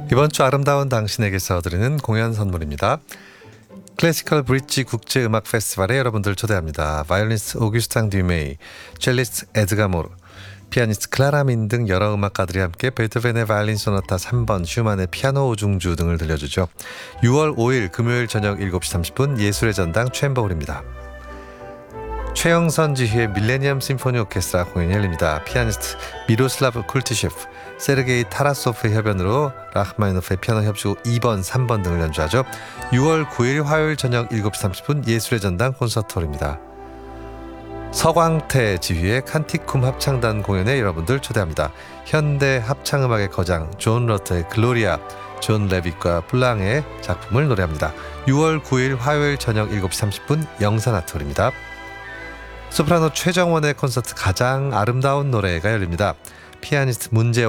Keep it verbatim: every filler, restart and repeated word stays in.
이번 주 아름다운 당신에게서 드리는 공연 선물입니다. 클래시컬 브릿지 국제음악 페스티벌에 여러분들 초대합니다. 바이올리니스트 오규스탕 듀메이, 첼리스트 에드가 모르, 피아니스트 클라라 민 등 여러 음악가들이 함께 베토벤의 바이올린 소나타 삼 번, 슈만의 피아노 오중주 등을 들려주죠. 유월 오일 금요일 저녁 일곱 시 삼십 분 예술의 전당 챔버홀입니다. 최영선 지휘의 밀레니엄 심포니 오케스트라 공연이 열립니다. 피아니스트 미로슬라브 쿨트셰프, 세르게이 타라소프의 협연으로 라흐마니노프의 피아노 협주곡 이 번, 삼 번 등을 연주하죠. 유월 구일 화요일 저녁 일곱 시 삼십 분 예술의 전당 콘서트홀입니다. 서광태 지휘의 칸티쿰 합창단 공연에 여러분들 초대합니다. 현대 합창음악의 거장 존 러터의 글로리아, 존 레빗과 블랑의 작품을 노래합니다. 유월 구일 화요일 저녁 일곱 시 삼십 분 영산아트홀입니다. 소프라노 최정원의 콘서트 가장 아름다운 노래가 열립니다. 피아니스트 문재